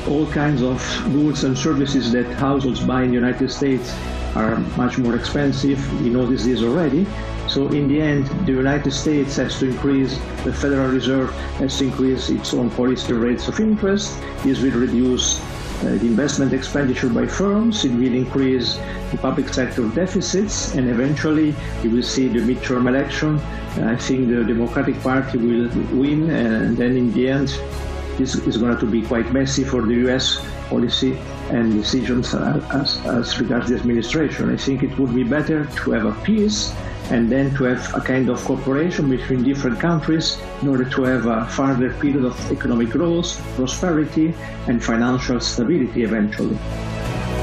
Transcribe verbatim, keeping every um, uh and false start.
all kinds of goods and services that households buy in the United States are much more expensive. We notice this already. So in the end, the United States has to increase, the Federal Reserve has to increase its own policy rates of interest. This will reduce uh, the investment expenditure by firms. It will increase the public sector deficits, and eventually you will see the midterm election. I think the Democratic Party will win, and then in the end, this is going to be quite messy for the U S policy and decisions as, as regards the administration. I think it would be better to have a peace and then to have a kind of cooperation between different countries in order to have a further period of economic growth, prosperity, and financial stability eventually.